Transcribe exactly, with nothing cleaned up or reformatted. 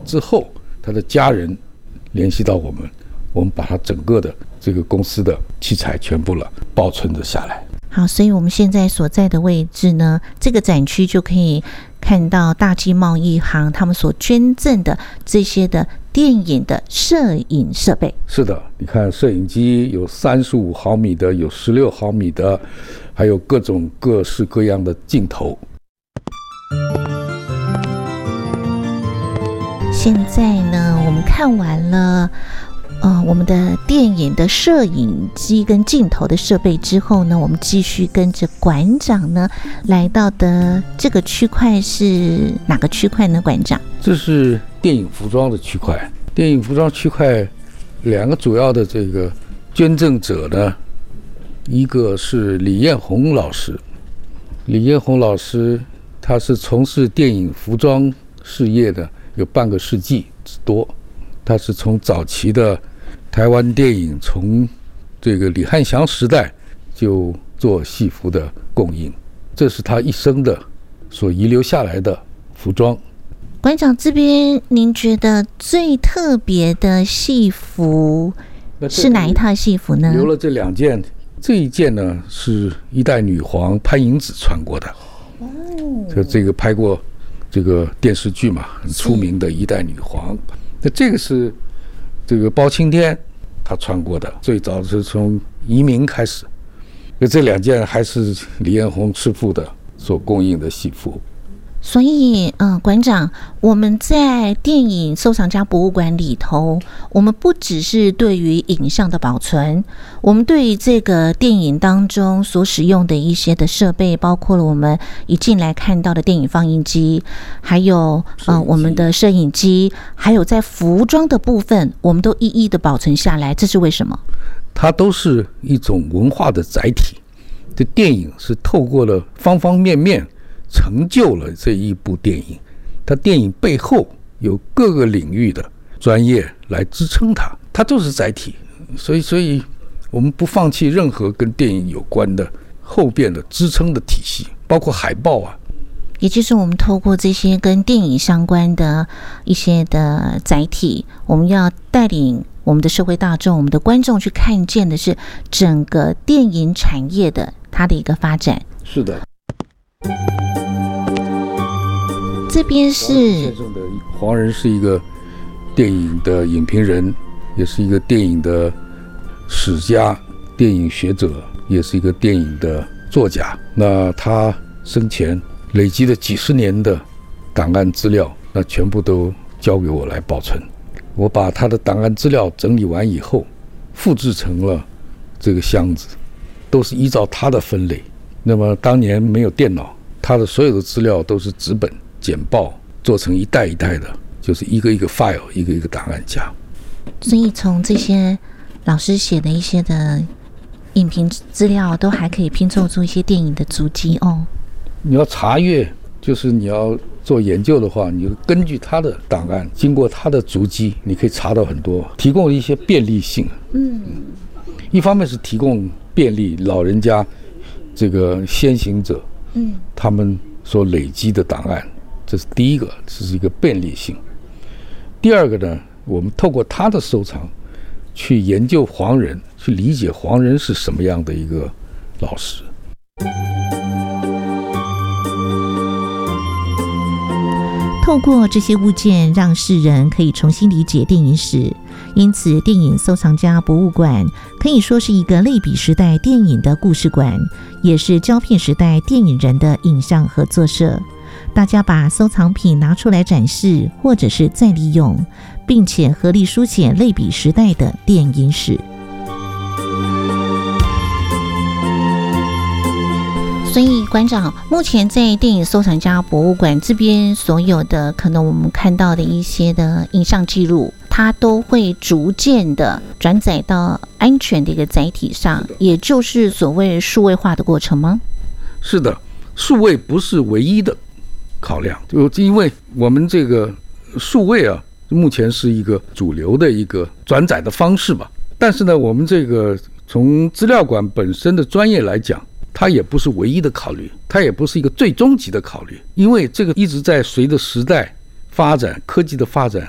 之后，他的家人联系到我们，我们把他整个的这个公司的器材全部了保存了下来。 好，所以我们现在所在的位置呢，这个展区就可以看到大基贸易行他们所捐赠的这些的电影的摄影设备。 是的，你看摄影机有三十五毫米的，有十六毫米的，还有各种各式各样的镜头。 现在呢，我们看完了呃，我们的电影的摄影机跟镜头的设备之后呢，我们继续跟着馆长呢来到的这个区块是哪个区块呢？馆长， 这是电影服装的区块。电影服装区块两个主要的这个捐赠者呢，一个是李彦宏老师。李彦宏老师他是从事电影服装事业的有半个世纪之多，他是从早期的台湾电影，从这个李汉祥时代就做戏服的供应，这是他一生的所遗留下来的服装。 馆长这边，您觉得最特别的戏服是哪一套戏服呢？ 留了这两件，这一件呢是一代女皇潘迎紫穿过的。哦，就这个拍过这个电视剧嘛，很出名的一代女皇。那这个是这个包青天他穿过的，最早是从移民开始。那这两件还是李彦宏师傅的所供应的戏服。 所以，嗯、呃，馆长，我们在电影收藏家博物馆里头，我们不只是对于影像的保存，我们对于这个电影当中所使用的一些的设备，包括了我们一进来看到的电影放映机，还有呃我们的摄影机，还有在服装的部分，我们都一一的保存下来。这是为什么？ 它都是一种文化的载体。这电影是透过了方方面面成就了这一部电影，它电影背后有各个领域的专业来支撑它，它就是载体。所以，所以我们不放弃任何跟电影有关的后边的支撑的体系，包括海报啊。 也就是我们透过这些跟电影相关的一些的载体，我们要带领我们的社会大众、我们的观众去看见的是整个电影产业的它的一个发展。 是的。 这边是黄仁是一个电影的影评人，也是一个电影的史家、电影学者，也是一个电影的作家。那他生前累积了几十年的档案资料，那全部都交给我来保存。我把他的档案资料整理完以后，复制成了这个箱子，都是依照他的分类。那么当年没有电脑，他的所有的资料都是纸本简报做成一袋一袋的，就是一个一个 file， 一个一个档案夹。 所以从这些老师写的一些的影评资料，都还可以拼凑出一些电影的足迹哦。 你要查阅，就是你要做研究的话，你就根据他的档案，经过他的足迹，你可以查到很多，提供一些便利性。嗯，一方面是提供便利老人家这个先行者，嗯，他们所累积的档案，这是第一个，这是一个便利性。第二个呢，我们透过他的收藏去研究黄仁，去理解黄仁是什么样的一个老师。 透过这些物件，让世人可以重新理解电影史。因此，电影收藏家博物馆可以说是一个类比时代电影的故事馆，也是胶片时代电影人的影像合作社。大家把收藏品拿出来展示，或者是再利用，并且合力书写类比时代的电影史。所以馆长，目前在电影收藏家博物馆这边所有的可能我们看到的一些的影像记录，它都会逐渐的转载到安全的一个载体上，也就是所谓数位化的过程吗？ 是的，数位不是唯一的考量，就因为我们这个数位啊，目前是一个主流的一个转载的方式吧。但是呢，我们这个从资料馆本身的专业来讲，它也不是唯一的考虑，它也不是一个最终极的考虑，因为这个一直在随着时代发展、科技的发展